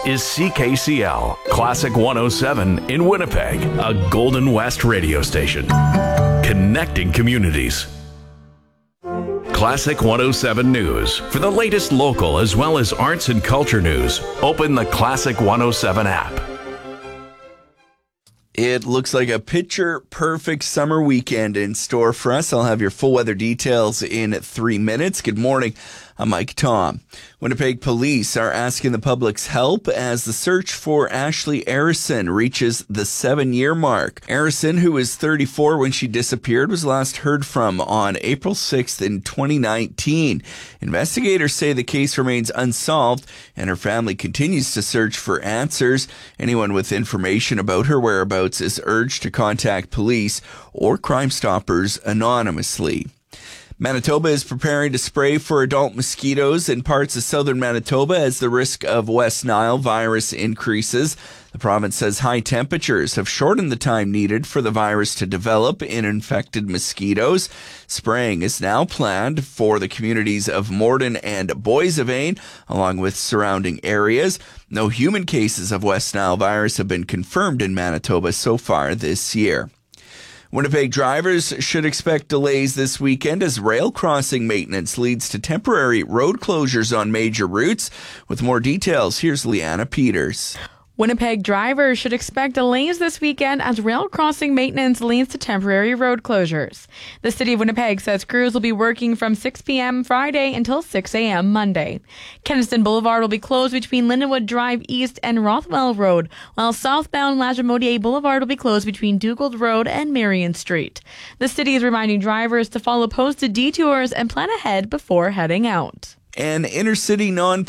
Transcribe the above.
is CKCL, Classic 107 in Winnipeg, a Golden West radio station. Connecting communities. Classic 107 News. For the latest local as well as arts and culture news, open the Classic 107 app. It looks like a picture-perfect summer weekend in store for us. I'll have your full weather details in 3 minutes. Good morning. I'm Mike Tom. Winnipeg police are asking the public's help as the search for Ashley Arison reaches the 7-year mark. Arison, who was 34 when she disappeared, was last heard from on April 6th in 2019. Investigators say the case remains unsolved and her family continues to search for answers. Anyone with information about her whereabouts is urged to contact police or Crime Stoppers anonymously. Manitoba is preparing to spray for adult mosquitoes in parts of southern Manitoba as the risk of West Nile virus increases. The province says high temperatures have shortened the time needed for the virus to develop in infected mosquitoes. Spraying is now planned for the communities of Morden and Boissevain, along with surrounding areas. No human cases of West Nile virus have been confirmed in Manitoba so far this year. Winnipeg drivers should expect delays this weekend as rail crossing maintenance leads to temporary road closures on major routes. With more details, here's Leanna Peters. Winnipeg drivers should expect delays this weekend as rail crossing maintenance leads to temporary road closures. The City of Winnipeg says crews will be working from 6 p.m. Friday until 6 a.m. Monday. Keniston Boulevard will be closed between Lindenwood Drive East and Rothwell Road, while southbound Lagimodiere Boulevard will be closed between Dugald Road and Marion Street. The city is reminding drivers to follow posted detours and plan ahead before heading out. An inner-city